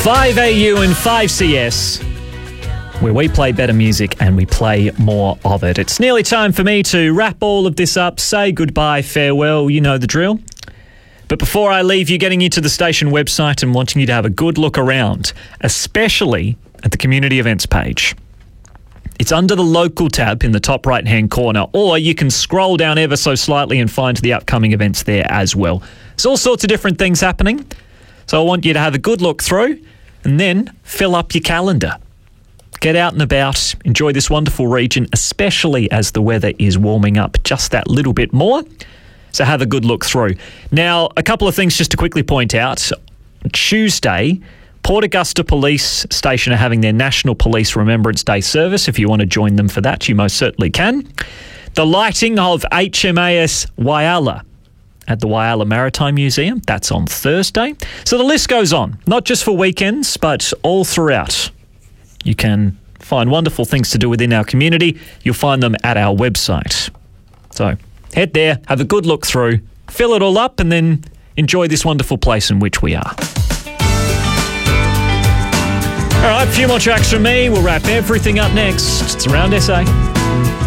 5AU and 5CS, where we play better music and we play more of it. It's nearly time for me to wrap all of this up, say goodbye, farewell, you know the drill. But before I leave you, getting you to the station website and wanting you to have a good look around, especially at the community events page. It's under the local tab in the top right-hand corner, or you can scroll down ever so slightly and find the upcoming events there as well. There's all sorts of different things happening, so I want you to have a good look through and then fill up your calendar. Get out and about, enjoy this wonderful region, especially as the weather is warming up just that little bit more. So have a good look through. Now, a couple of things just to quickly point out. Tuesday, Port Augusta Police Station are having their National Police Remembrance Day service. If you want to join them for that, you most certainly can. The lighting of HMAS Whyalla at the Whyalla Maritime Museum, that's on Thursday. So the list goes on, not just for weekends, but all throughout. You can find wonderful things to do within our community. You'll find them at our website. So head there, have a good look through, fill it all up, and then enjoy this wonderful place in which we are. All right, a few more tracks from me. We'll wrap everything up next. It's Around SA.